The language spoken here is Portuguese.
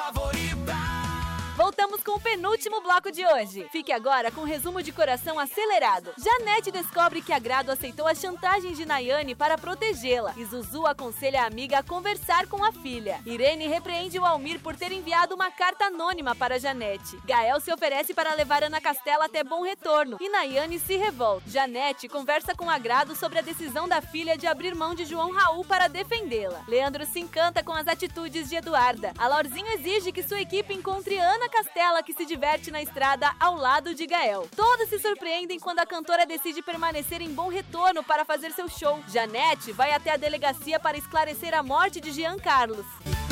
favorita. Voltamos com o penúltimo bloco de hoje. Fique agora com um resumo de coração acelerado. Janete descobre que Agrado aceitou a chantagem de Nayane para protegê-la. E Zuzu aconselha a amiga a conversar com a filha. Irene repreende o Almir por ter enviado uma carta anônima para Janete. Gael se oferece para levar Ana Castela até Bom Retorno. E Nayane se revolta. Janete conversa com Agrado sobre a decisão da filha de abrir mão de João Raul para defendê-la. Leandro se encanta com as atitudes de Eduarda. A Laurzinho exige que sua equipe encontre Ana Castela, que se diverte na estrada ao lado de Gael. Todos se surpreendem quando a cantora decide permanecer em Bom Retorno para fazer seu show. Janete vai até a delegacia para esclarecer a morte de Jean Carlos.